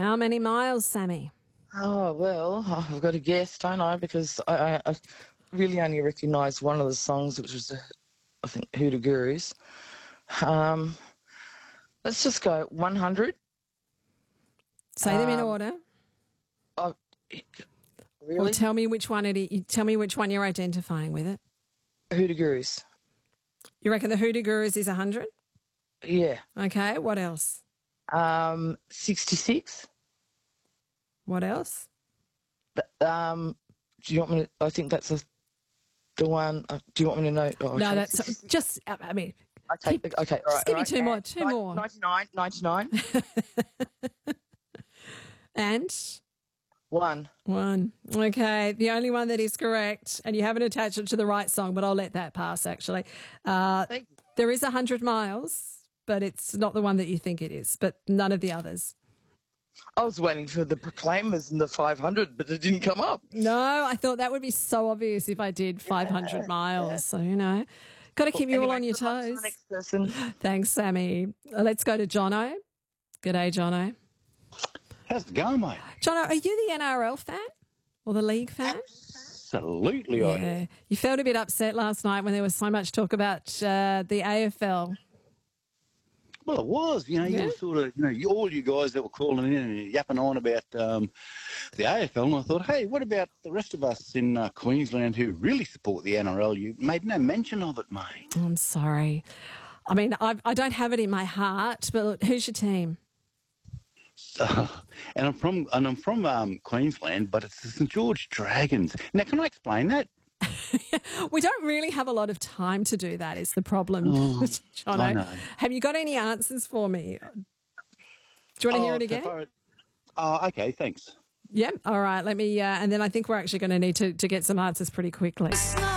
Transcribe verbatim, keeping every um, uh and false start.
How many miles, Sammy? Oh, well, I've got to guess, don't I? Because I, I, I really only recognise one of the songs, which was, uh, I think, Hoodoo Gurus. Um, let's just go one hundred. Say them in Um, order. Oh, Or really? tell me which one it is. Tell me which one you're identifying with it. Hoodoo Gurus. You reckon the Hoodoo Gurus is one hundred? Yeah. Okay, what else? Um, sixty-six. What else? Um, do you want me to, I think that's a, the one, uh, do you want me to know? Oh, No, okay. that's just, I mean, Okay, keep- okay, all right. just give all me right. two more, And two nine- more. ninety-nine, ninety-nine. And One. one. Okay, the only one that is correct, and you haven't attached it to the right song, but I'll let that pass, actually. Uh, Thank you. there is one hundred miles, but it's not the one that you think it is, but none of the others. I was waiting for the Proclaimers and the five hundred, but it didn't come up. No, I thought that would be so obvious if I did five hundred miles. So, you know, got to keep you all Anyway, on your good luck to toes. the next person. Thanks, Sammy. Uh, Let's go to Jono. G'day, Jono. How's it going, mate? Jono, are you the N R L fan or the league fan? Absolutely, I am. Yeah. You felt a bit upset last night when there was so much talk about uh, the A F L. Well, it was. You know, you Yeah. were sort of, you know, you, all you guys that were calling in and yapping on about um, the A F L, and I thought, hey, what about the rest of us in uh, Queensland who really support the N R L? You made no mention of it, mate. I'm sorry. I mean, I, I don't have it in my heart, but look, who's your team? Uh, and I'm from and I'm from um, Queensland, but it's the St George Dragons. Now, can I explain that? We don't really have a lot of time to do that, is the problem, Oh, Jono. I know. Have you got any answers for me? Do you want to hear Oh, it again? prefer- Oh, okay, thanks. Yep. All right. Let me, uh, and then I think we're actually going to need to to get some answers pretty quickly.